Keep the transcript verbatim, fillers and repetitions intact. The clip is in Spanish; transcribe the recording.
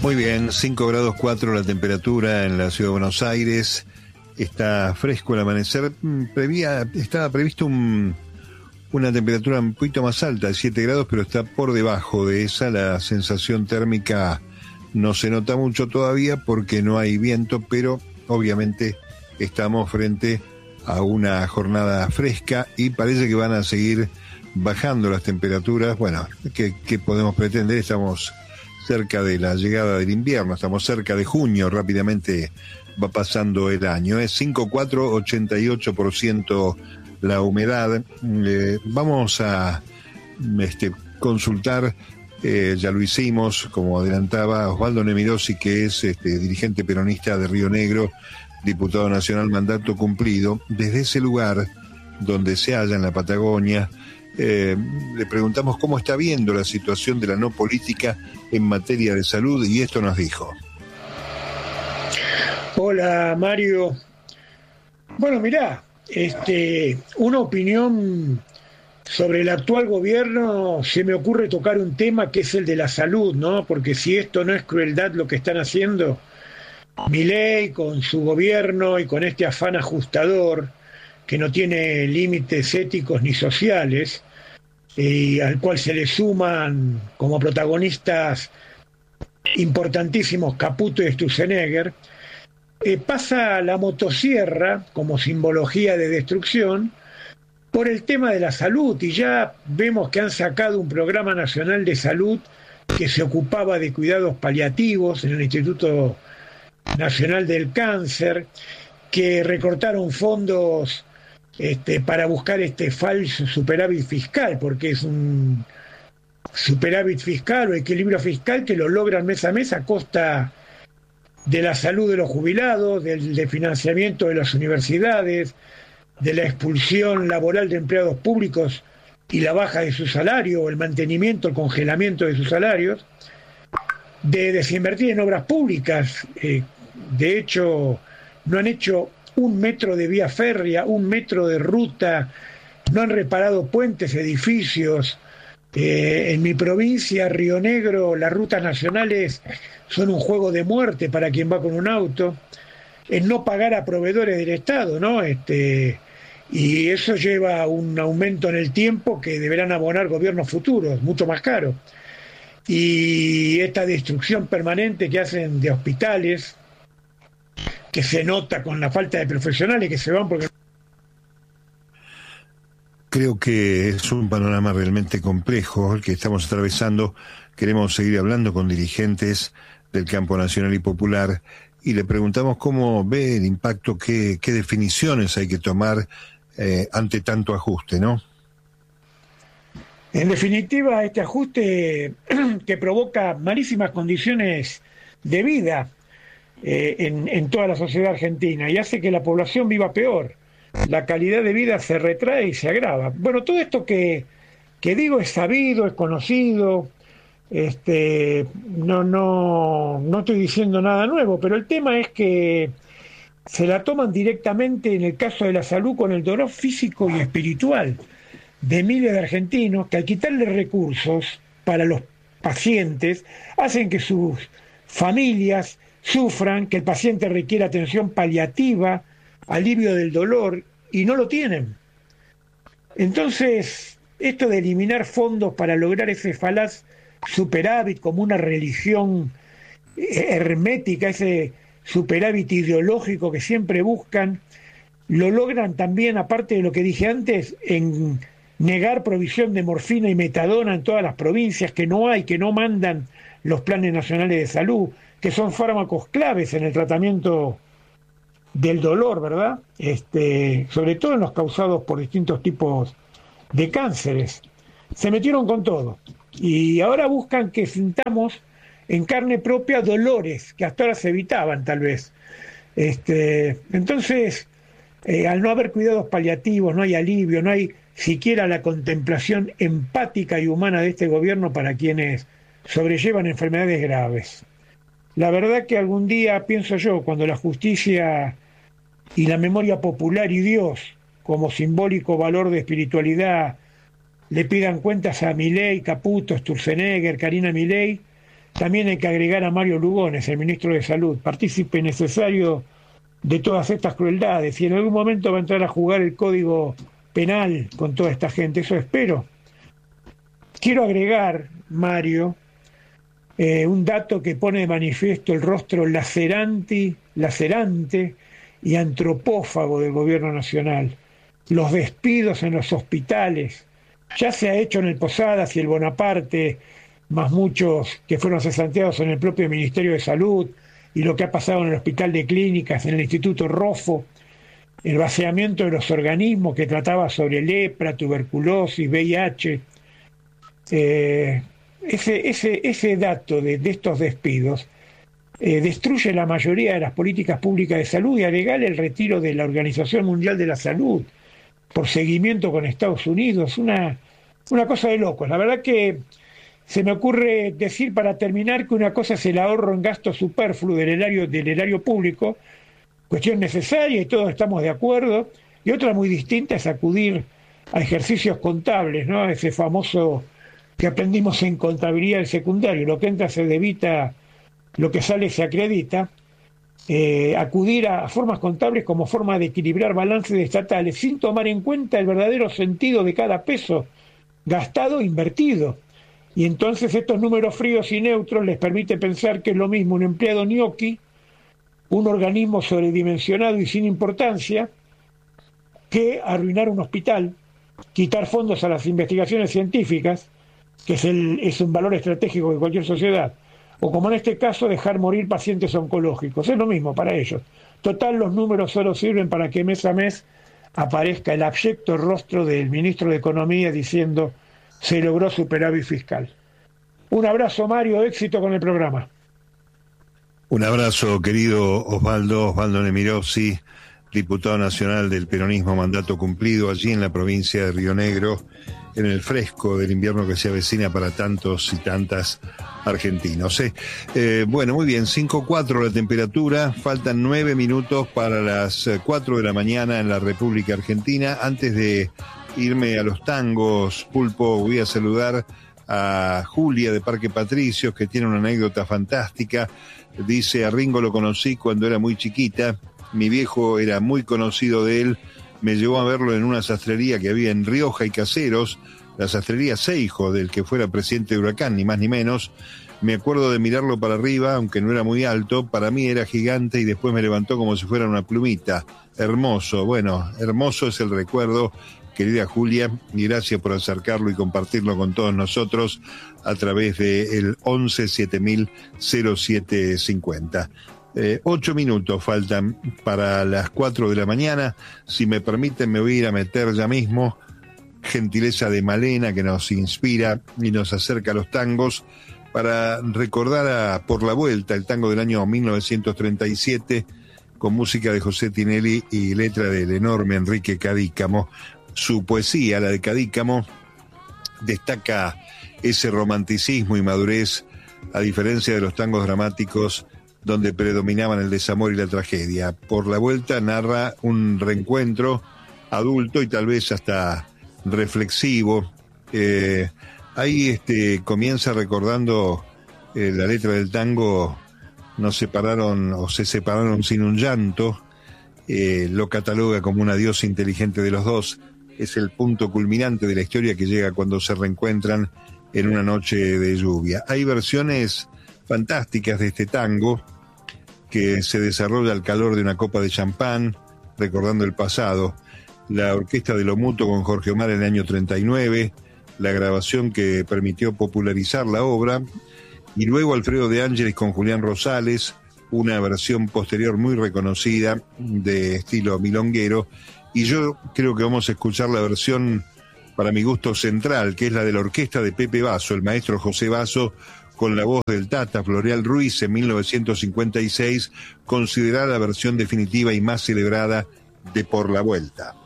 Muy bien, cinco grados cuatro la temperatura en la ciudad de Buenos Aires. Está fresco el amanecer. Prevía, estaba previsto un, una temperatura un poquito más alta, de siete grados, pero está por debajo de esa. La sensación térmica no se nota mucho todavía porque no hay viento, pero obviamente estamos frente a una jornada fresca y parece que van a seguir bajando las temperaturas. Bueno, ¿qué, qué podemos pretender? Estamos cerca de la llegada del invierno, estamos cerca de junio, rápidamente va pasando el año. Es cinco coma cuatro, ochenta y ocho por ciento la humedad. Eh, vamos a este, consultar, eh, ya lo hicimos, como adelantaba Osvaldo Nemirosi, que es este, dirigente peronista de Río Negro, diputado nacional, mandato cumplido. Desde ese lugar donde se halla en la Patagonia, Eh, le preguntamos cómo está viendo la situación de la no política en materia de salud y esto nos dijo. Hola Mario. Bueno, mirá, este, una opinión sobre el actual gobierno, se me ocurre tocar un tema que es el de la salud, ¿no? Porque si esto no es crueldad lo que están haciendo, Milei con su gobierno y con este afán ajustador que no tiene límites éticos ni sociales, y al cual se le suman como protagonistas importantísimos Caputo y Sturzenegger, eh, pasa la motosierra como simbología de destrucción por el tema de la salud, y ya vemos que han sacado un programa nacional de salud que se ocupaba de cuidados paliativos en el Instituto Nacional del Cáncer, que recortaron fondos Este, para buscar este falso superávit fiscal, porque es un superávit fiscal o equilibrio fiscal que lo logran mes a mes a costa de la salud de los jubilados, del de financiamiento de las universidades, de la expulsión laboral de empleados públicos y la baja de su salario, o el mantenimiento, el congelamiento de sus salarios, de desinvertir en obras públicas. Eh, de hecho, no han hecho un metro de vía férrea, un metro de ruta, no han reparado puentes, edificios. Eh, en mi provincia, Río Negro, las rutas nacionales son un juego de muerte para quien va con un auto, en no pagar a proveedores del Estado, ¿no? Este, y eso lleva a un aumento en el tiempo que deberán abonar gobiernos futuros, mucho más caro. Y esta destrucción permanente que hacen de hospitales, que se nota con la falta de profesionales que se van porque... Creo que es un panorama realmente complejo el que estamos atravesando. Queremos seguir hablando con dirigentes del campo nacional y popular y le preguntamos cómo ve el impacto, qué, qué definiciones hay que tomar eh, ante tanto ajuste, ¿no? En definitiva, este ajuste que provoca malísimas condiciones de vida Eh, en, en toda la sociedad argentina y hace que la población viva peor, la calidad de vida se retrae y se agrava. Bueno, todo esto que, que digo es sabido, es conocido, este, no, no, no estoy diciendo nada nuevo, pero el tema es que se la toman directamente en el caso de la salud con el dolor físico y espiritual de miles de argentinos que al quitarle recursos para los pacientes hacen que sus familias sufran, que el paciente requiere atención paliativa, alivio del dolor, y no lo tienen. Entonces, esto de eliminar fondos para lograr ese falaz superávit como una religión hermética, ese superávit ideológico que siempre buscan, lo logran también, aparte de lo que dije antes, en negar provisión de morfina y metadona en todas las provincias, que no hay, que no mandan los planes nacionales de salud, que son fármacos claves en el tratamiento del dolor, ¿verdad? Este, sobre todo en los causados por distintos tipos de cánceres. Se metieron con todo y ahora buscan que sintamos en carne propia dolores que hasta ahora se evitaban tal vez. Este, entonces, eh, al no haber cuidados paliativos, no hay alivio, no hay siquiera la contemplación empática y humana de este gobierno para quienes sobrellevan enfermedades graves. La verdad que algún día, pienso yo, cuando la justicia y la memoria popular y Dios, como simbólico valor de espiritualidad, le pidan cuentas a Milei, Caputo, Sturzenegger, Karina Milei, También hay que agregar a Mario Lugones, el ministro de Salud, partícipe necesario de todas estas crueldades, y en algún momento va a entrar a jugar el código penal con toda esta gente, eso espero. Quiero agregar, Mario, eh, un dato que pone de manifiesto el rostro lacerante, lacerante y antropófago del gobierno nacional. Los despidos en los hospitales, ya se ha hecho en el Posadas y el Bonaparte, más muchos que fueron cesanteados en el propio Ministerio de Salud, y lo que ha pasado en el Hospital de Clínicas, en el Instituto Rofo, el vaciamiento de los organismos que trataba sobre lepra, tuberculosis, V I H. Eh, ese, ese, ese dato de, de estos despidos eh, destruye la mayoría de las políticas públicas de salud, y agregar el retiro de la Organización Mundial de la Salud por seguimiento con Estados Unidos, una, una cosa de locos. La verdad que se me ocurre decir, para terminar, que una cosa es el ahorro en gasto superfluo del erario, del erario público, cuestión necesaria y todos estamos de acuerdo, y otra muy distinta es acudir a ejercicios contables, ¿no? Ese famoso que aprendimos en contabilidad del secundario: lo que entra se debita, lo que sale se acredita. Eh, acudir a, a formas contables como forma de equilibrar balances estatales sin tomar en cuenta el verdadero sentido de cada peso gastado e invertido. Y entonces estos números fríos y neutros les permite pensar que es lo mismo un empleado ñoqui, un organismo sobredimensionado y sin importancia, que arruinar un hospital, quitar fondos a las investigaciones científicas, que es, el, es un valor estratégico de cualquier sociedad, o como en este caso, dejar morir pacientes oncológicos. Es lo mismo para ellos. Total, los números solo sirven para que mes a mes aparezca el abyecto rostro del ministro de Economía diciendo: se logró superávit fiscal. Un abrazo, Mario, éxito con el programa. Un abrazo, querido Osvaldo, Osvaldo Nemirosi, diputado nacional del peronismo, mandato cumplido allí en la provincia de Río Negro, en el fresco del invierno que se avecina para tantos y tantas argentinos. ¿eh? Eh, bueno, muy bien, cinco cuatro la temperatura, faltan nueve minutos para las cuatro de la mañana en la República Argentina. Antes de irme a los tangos, Pulpo, voy a saludar a Julia de Parque Patricios, que tiene una anécdota fantástica. Dice: a Ringo lo conocí cuando era muy chiquita, mi viejo era muy conocido de él, me llevó a verlo en una sastrería que había en Rioja y Caseros, la sastrería Seijo, del que fuera presidente de Huracán, ni más ni menos. Me acuerdo de mirarlo para arriba, aunque no era muy alto, para mí era gigante, y después me levantó como si fuera una plumita. Hermoso, bueno, hermoso es el recuerdo, querida Julia, y gracias por acercarlo y compartirlo con todos nosotros a través del once siete mil cero siete cincuenta. Eh, ocho minutos faltan para las cuatro de la mañana. Si me permiten, me voy a ir a meter ya mismo. Gentileza de Malena, que nos inspira y nos acerca a los tangos, para recordar a Por la Vuelta, el tango del año mil novecientos treinta y siete, con música de José Tinelli y letra del enorme Enrique Cadícamo. Su poesía, la de Cadícamo, destaca ese romanticismo y madurez, a diferencia de los tangos dramáticos donde predominaban el desamor y la tragedia. Por la Vuelta narra un reencuentro adulto y tal vez hasta reflexivo. Eh, ahí este, comienza recordando eh, la letra del tango: nos separaron o se separaron sin un llanto. Eh, lo cataloga como un adiós inteligente de los dos. Es el punto culminante de la historia que llega cuando se reencuentran en una noche de lluvia. Hay versiones fantásticas de este tango que se desarrolla al calor de una copa de champán, recordando el pasado. La orquesta de Lo Mutuo con Jorge Omar en el año treinta y nueve, la grabación que permitió popularizar la obra, y luego Alfredo de Ángeles con Julián Rosales, una versión posterior muy reconocida de estilo milonguero. Y yo creo que vamos a escuchar la versión, para mi gusto, central, que es la de la orquesta de Pepe Basso, el maestro José Basso, con la voz del Tata Floreal Ruiz en mil novecientos cincuenta y seis, considerada la versión definitiva y más celebrada de Por la Vuelta.